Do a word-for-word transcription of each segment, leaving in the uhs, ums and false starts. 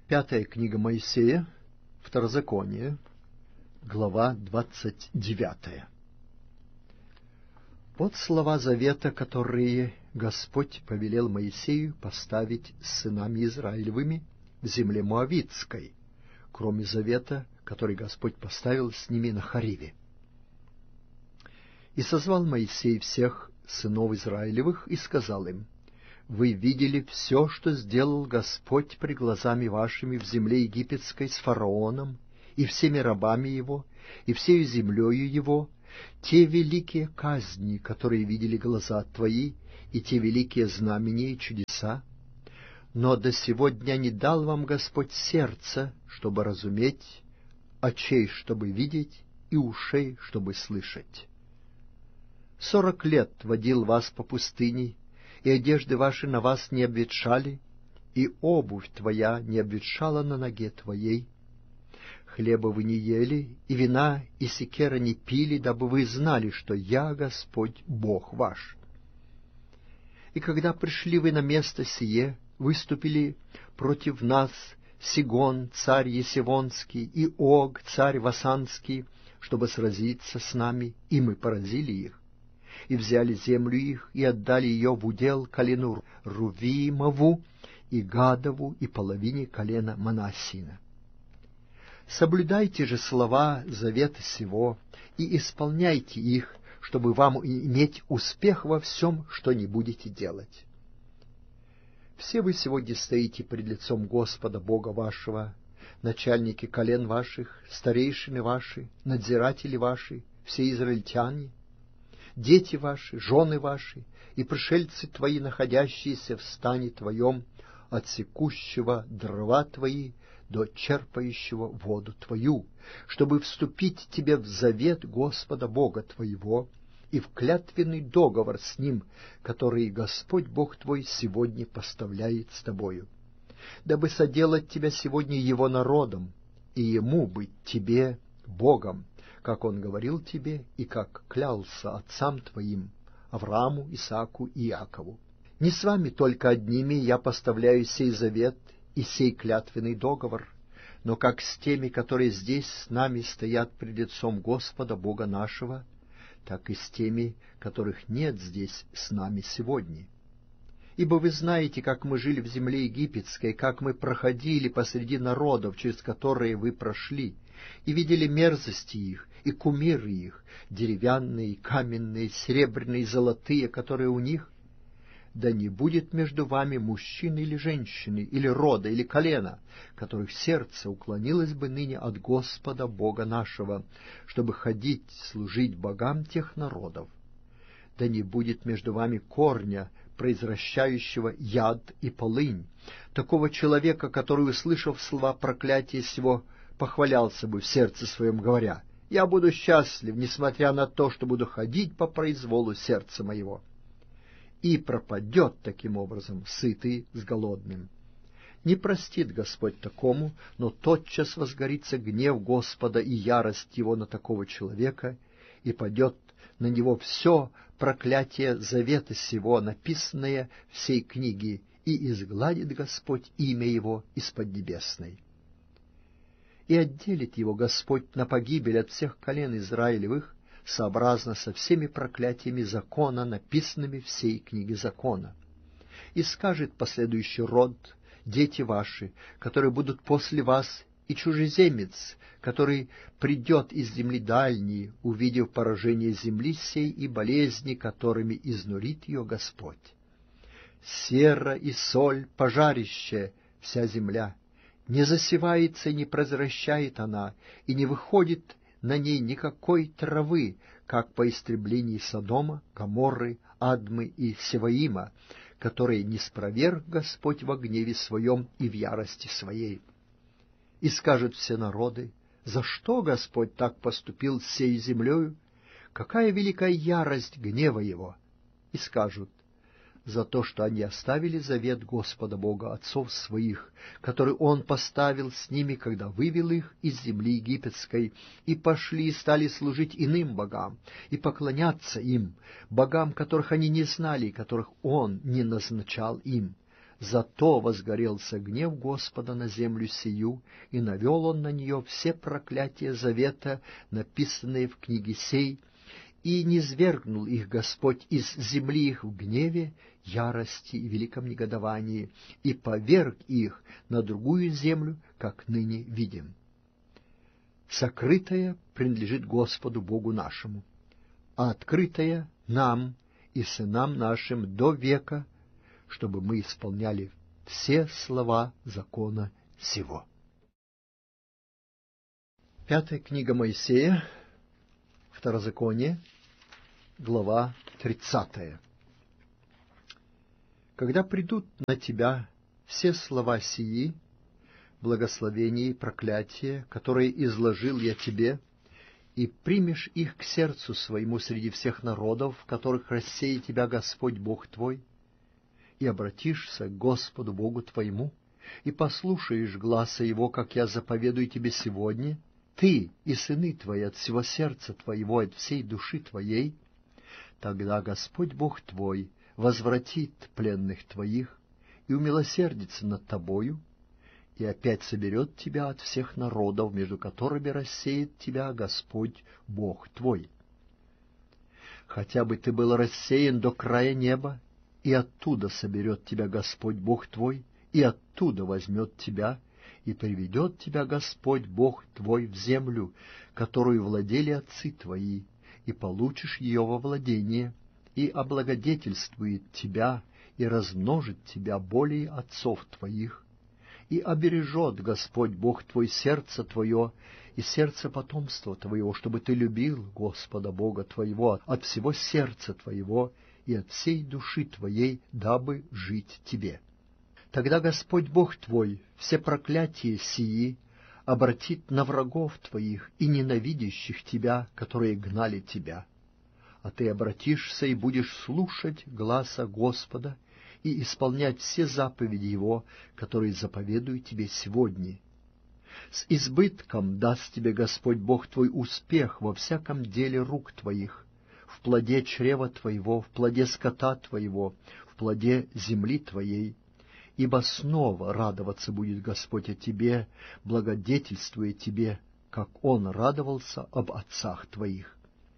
Пятая книга Моисея, Второзаконие, глава двадцать девятая. Вот слова завета, которые Господь повелел Моисею поставить с сынами Израилевыми в земле Моавитской, кроме завета, который Господь поставил с ними на Хориве. И созвал Моисей всех сынов Израилевых и сказал им: «Вы видели все, что сделал Господь пред глазами вашими в земле египетской с фараоном и всеми рабами его, и всею землею его, те великие казни, которые видели глаза твои, и те великие знамения и чудеса. Но до сего дня не дал вам Господь сердца, чтобы разуметь, очей, чтобы видеть, и ушей, чтобы слышать. Сорок лет водил вас по пустыне, и одежды ваши на вас не обветшали, и обувь твоя не обветшала на ноге твоей. Хлеба вы не ели, и вина, и секера не пили, дабы вы знали, что я Господь Бог ваш. И когда пришли вы на место сие, выступили против нас Сигон, царь Есевонский, и Ог, царь Васанский, чтобы сразиться с нами, и мы поразили их. И взяли землю их, и отдали ее в удел колену Рувимову, и Гадову, и половине колена Манассина. Соблюдайте же слова завета сего, и исполняйте их, чтобы вам иметь успех во всем, что не будете делать. Все вы сегодня стоите пред лицом Господа Бога вашего, начальники колен ваших, старейшины ваши, надзиратели ваши, все израильтяне, дети ваши, жены ваши и пришельцы твои, находящиеся в стане твоем, от секущего дрова твои до черпающего воду твою, чтобы вступить тебе в завет Господа Бога твоего и в клятвенный договор с Ним, который Господь Бог твой сегодня поставляет с тобою, дабы соделать тебя сегодня Его народом, и Ему быть тебе Богом, как Он говорил тебе и как клялся отцам твоим, Аврааму, Исааку и Иакову. Не с вами только одними я поставляю сей завет и сей клятвенный договор, но как с теми, которые здесь с нами стоят пред лицом Господа Бога нашего, так и с теми, которых нет здесь с нами сегодня. Ибо вы знаете, как мы жили в земле египетской, как мы проходили посреди народов, через которые вы прошли, и видели мерзости их, и кумиры их, деревянные, каменные, серебряные, золотые, которые у них. Да не будет между вами мужчины или женщины, или рода, или колена, которых сердце уклонилось бы ныне от Господа Бога нашего, чтобы ходить, служить богам тех народов. Да не будет между вами корня, произвращающего яд и полынь, такого человека, который, услышав слова проклятия сего, похвалялся бы в сердце своем, говоря: «Я буду счастлив, несмотря на то, что буду ходить по произволу сердца моего». И пропадет таким образом сытый с голодным. Не простит Господь такому, но тотчас возгорится гнев Господа и ярость Его на такого человека, и падет на него все проклятие завета сего, написанное в сей книге, и изгладит Господь имя его из поднебесной. И отделит его Господь на погибель от всех колен Израилевых, сообразно со всеми проклятиями закона, написанными в сей книге закона. И скажет последующий род: дети ваши, которые будут после вас, и чужеземец, который придет из земли дальней, увидев поражение земли сей и болезни, которыми изнурит ее Господь. Сера и соль, пожарище, вся земля, не засевается и не произвращает она, и не выходит на ней никакой травы, как по истреблении Содома, Гоморры, Адмы и Севаима, которые не спроверг Господь во гневе своем и в ярости своей. И скажут все народы: за что Господь так поступил с сей землею? Какая великая ярость гнева Его! И скажут: за то, что они оставили завет Господа Бога отцов своих, который Он поставил с ними, когда вывел их из земли египетской, и пошли и стали служить иным богам, и поклоняться им, богам, которых они не знали, и которых Он не назначал им. Зато возгорелся гнев Господа на землю сию, и навел он на нее все проклятия завета, написанные в книге сей, и низвергнул их Господь из земли их в гневе, ярости и великом негодовании, и поверг их на другую землю, как ныне видим. Сокрытое принадлежит Господу Богу нашему, а открытое нам и сынам нашим до века, чтобы мы исполняли все слова закона сего. Пятая книга Моисея, Второзаконие, глава тридцатая. Когда придут на тебя все слова сии, благословения и проклятия, которые изложил я тебе, и примешь их к сердцу своему среди всех народов, в которых рассеет тебя Господь Бог твой, и обратишься к Господу Богу твоему, и послушаешь гласа Его, как я заповедую тебе сегодня, ты и сыны твои от всего сердца твоего, от всей души твоей, тогда Господь Бог твой возвратит пленных твоих и умилосердится над тобою, и опять соберет тебя от всех народов, между которыми рассеет тебя Господь Бог твой. Хотя бы ты был рассеян до края неба, и оттуда соберет тебя Господь Бог твой, и оттуда возьмет тебя, и приведет тебя Господь Бог твой в землю, которую владели отцы твои, и получишь ее во владение, и облагодетельствует тебя, и размножит тебя более отцов твоих, и обережет Господь Бог твой сердце твое и сердце потомства твоего, чтобы ты любил Господа Бога твоего от всего сердца твоего и от всей души твоей, дабы жить тебе. Тогда Господь Бог твой все проклятия сии обратит на врагов твоих и ненавидящих тебя, которые гнали тебя. А ты обратишься и будешь слушать гласа Господа и исполнять все заповеди Его, которые заповедую тебе сегодня. С избытком даст тебе Господь Бог твой успех во всяком деле рук твоих, в плоде чрева твоего, в плоде скота твоего, в плоде земли твоей, ибо снова радоваться будет Господь о тебе, благодетельствуя тебе, как Он радовался об отцах твоих.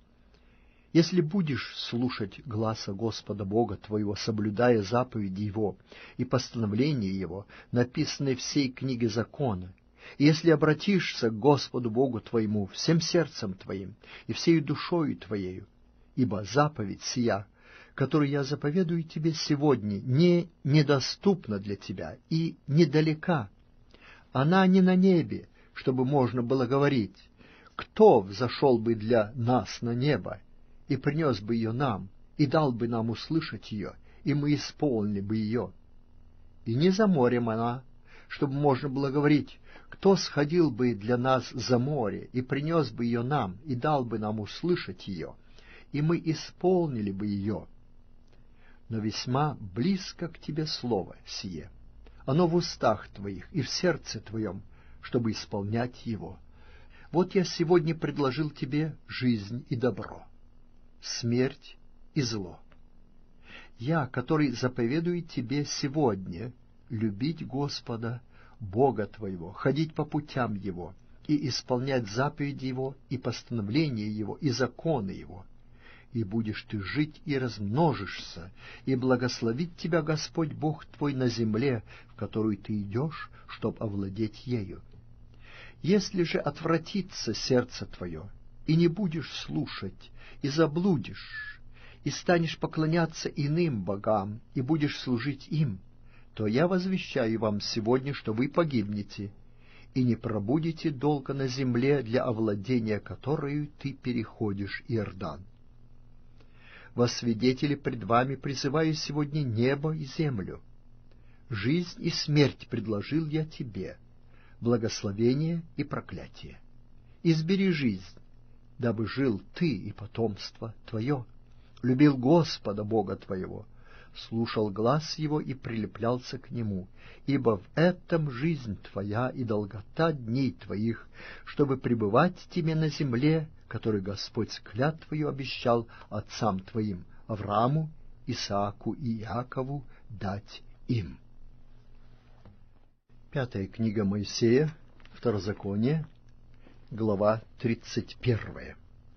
Если будешь слушать гласа Господа Бога твоего, соблюдая заповеди Его и постановления Его, написанные в сей книге закона, и если обратишься к Господу Богу твоему всем сердцем твоим и всею душою твоею, ибо заповедь сия, которую я заповедую тебе сегодня, не недоступна для тебя и недалека. Она не на небе, чтобы можно было говорить: кто взошел бы для нас на небо и принес бы ее нам, и дал бы нам услышать ее, и мы исполнили бы ее. И не за морем она, чтобы можно было говорить: кто сходил бы для нас за море, и принес бы ее нам, и дал бы нам услышать ее, и мы исполнили бы ее. Но весьма близко к тебе слово сие, оно в устах твоих и в сердце твоем, чтобы исполнять его. Вот я сегодня предложил тебе жизнь и добро, смерть и зло. Я, который заповедую тебе сегодня любить Господа, Бога твоего, ходить по путям Его и исполнять заповеди Его и постановления Его и законы Его. И будешь ты жить и размножишься, и благословит тебя Господь Бог твой на земле, в которую ты идешь, чтоб овладеть ею. Если же отвратится сердце твое, и не будешь слушать, и заблудишь, и станешь поклоняться иным богам, и будешь служить им, то я возвещаю вам сегодня, что вы погибнете, и не пробудете долго на земле, для овладения которой ты переходишь Иордан. Во свидетели пред вами призываю сегодня небо и землю. Жизнь и смерть предложил я тебе, благословение и проклятие. Избери жизнь, дабы жил ты и потомство твое, любил Господа Бога твоего, слушал глас Его и прилеплялся к Нему, ибо в этом жизнь твоя и долгота дней твоих, чтобы пребывать тебе на земле, которую Господь с клятвою обещал отцам твоим, Аврааму, Исааку и Иакову, дать им. Пятая книга Моисея, Второзаконие, глава тридцать первая.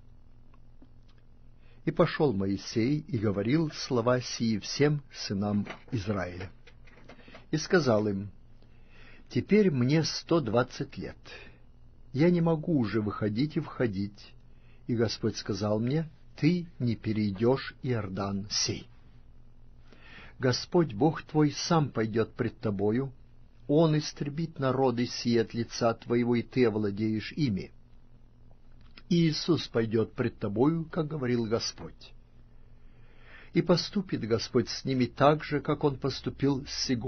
«И пошел Моисей и говорил слова сии всем сынам Израиля. И сказал им: теперь мне сто двадцать лет, я не могу уже выходить и входить. И Господь сказал мне: ты не перейдешь Иордан сей. Господь Бог твой сам пойдет пред тобою, Он истребит народы сии от лица твоего, и ты овладеешь ими. И Иисус пойдет пред тобою, как говорил Господь. И поступит Господь с ними так же, как Он поступил с Сигоном,